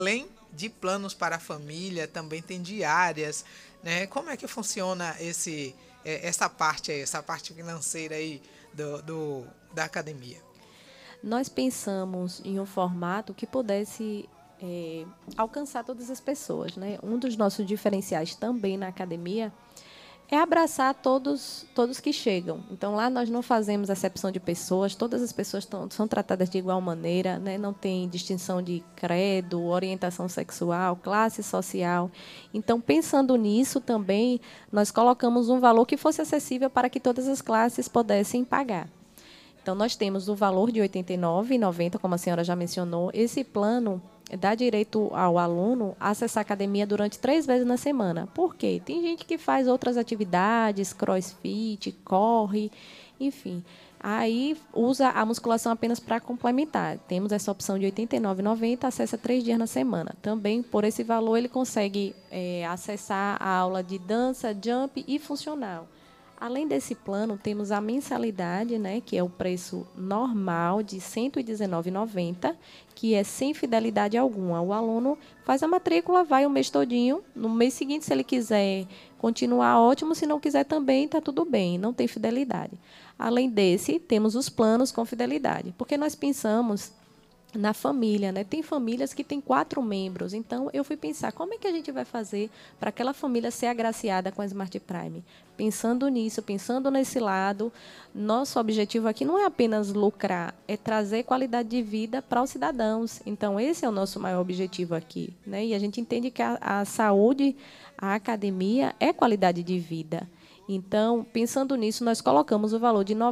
Além de planos para a família, também tem diárias, né? Como é que funciona essa parte aí, essa parte financeira aí da academia? Nós pensamos em um formato que pudesse alcançar todas as pessoas, né? Um dos nossos diferenciais também na academia é abraçar todos que chegam. Então, lá nós não fazemos acepção de pessoas, todas as pessoas são tratadas de igual maneira, né? Não tem distinção de credo, orientação sexual, classe social. Então, pensando nisso também, nós colocamos um valor que fosse acessível para que todas as classes pudessem pagar. Então, nós temos o valor de R$ 89,90, como a senhora já mencionou. Esse plano dá direito ao aluno a acessar a academia durante 3 vezes na semana. Por quê? Tem gente que faz outras atividades, crossfit, corre, enfim. Aí usa a musculação apenas para complementar. Temos essa opção de R$ 89,90, acessa 3 dias na semana. Também, por esse valor, ele consegue acessar a aula de dança, jump e funcional. Além desse plano, temos a mensalidade, né, que é o preço normal de R$ 119,90, que é sem fidelidade alguma. O aluno faz a matrícula, vai o mês todinho. No mês seguinte, se ele quiser continuar, ótimo. Se não quiser também, está tudo bem, não tem fidelidade. Além desse, temos os planos com fidelidade, porque nós pensamos na família, né? Tem famílias que têm 4 membros. Então, eu fui pensar, como é que a gente vai fazer para aquela família ser agraciada com a Smart Prime? Pensando nisso, pensando nesse lado, nosso objetivo aqui não é apenas lucrar, é trazer qualidade de vida para os cidadãos. Então, esse é o nosso maior objetivo aqui, né? E a gente entende que a saúde, a academia é qualidade de vida. Então, pensando nisso, nós colocamos o valor de R$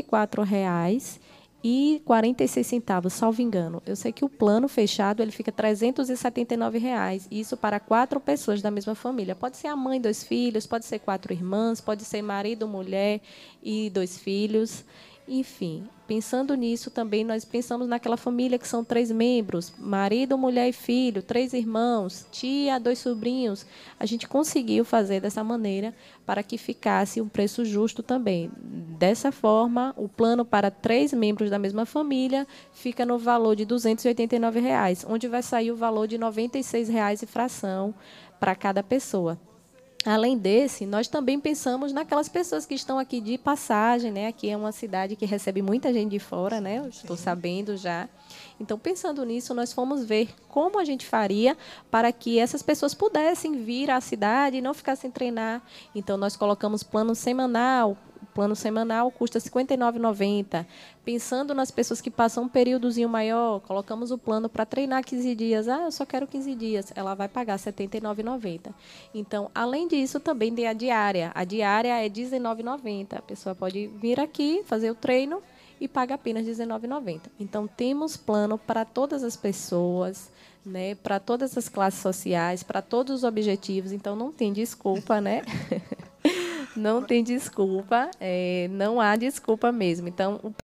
94,46, salvo engano. Eu sei que o plano fechado ele fica R$ 379, isso para 4 pessoas da mesma família. Pode ser a mãe, 2 filhos, pode ser 4 irmãs, pode ser marido, mulher e 2 filhos. Enfim, pensando nisso também, nós pensamos naquela família que são 3 membros, marido, mulher e filho, 3 irmãos, tia, 2 sobrinhos. A gente conseguiu fazer dessa maneira para que ficasse um preço justo também. Dessa forma, o plano para 3 membros da mesma família fica no valor de R$ 289, onde vai sair o valor de R$ 96 e fração para cada pessoa. Além desse, nós também pensamos naquelas pessoas que estão aqui de passagem, né? Aqui é uma cidade que recebe muita gente de fora, né? Eu Sim, estou sim. sabendo já. Então, pensando nisso, nós fomos ver como a gente faria para que essas pessoas pudessem vir à cidade e não ficassem treinar. Então, nós colocamos plano semanal. O plano semanal custa R$ 59,90. Pensando nas pessoas que passam um períodozinho maior, colocamos o plano para treinar 15 dias. Ah, eu só quero 15 dias. Ela vai pagar R$ 79,90. Então, além disso, também tem a diária. A diária é R$ 19,90. A pessoa pode vir aqui, fazer o treino e paga apenas R$ 19,90. Então, temos plano para todas as pessoas, né, para todas as classes sociais, para todos os objetivos. Então, não tem desculpa, né? Não tem desculpa, não há desculpa mesmo. Então, o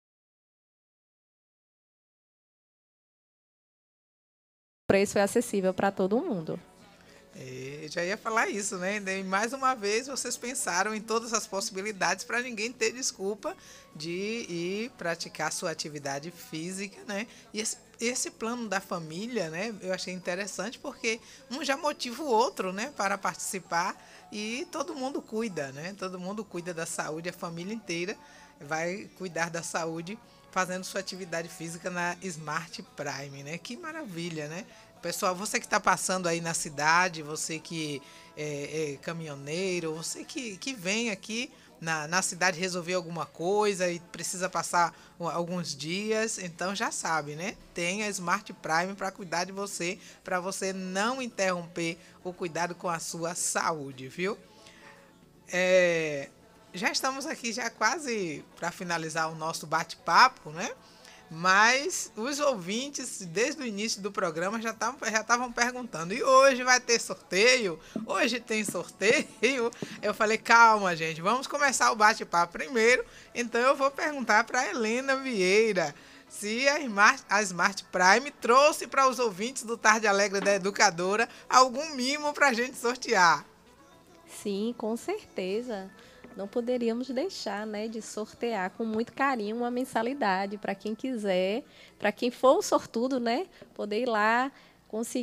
preço é acessível para todo mundo. Já ia falar isso, né? E mais uma vez vocês pensaram em todas as possibilidades para ninguém ter desculpa de ir praticar sua atividade física, né? E esse plano da família, né? Eu achei interessante porque um já motiva o outro, né? Para participar e todo mundo cuida, né? Todo mundo cuida da saúde, a família inteira vai cuidar da saúde fazendo sua atividade física na Smart Prime, né? Que maravilha, né? Pessoal, você que está passando aí na cidade, você que é caminhoneiro, você que vem aqui na cidade resolver alguma coisa e precisa passar alguns dias, então já sabe, né? Tem a Smart Prime para cuidar de você, para você não interromper o cuidado com a sua saúde, viu? É, já estamos aqui já quase para finalizar o nosso bate-papo, né? Mas os ouvintes, desde o início do programa, já estavam perguntando: e hoje vai ter sorteio? Hoje tem sorteio? Eu falei: calma, gente, vamos começar o bate-papo primeiro. Então eu vou perguntar para Helena Vieira se a Smart Prime trouxe para os ouvintes do Tarde Alegre da Educadora algum mimo para a gente sortear. Sim, com certeza. Não poderíamos deixar, né, de sortear com muito carinho uma mensalidade para quem quiser, para quem for o sortudo, né, poder ir lá. conseguir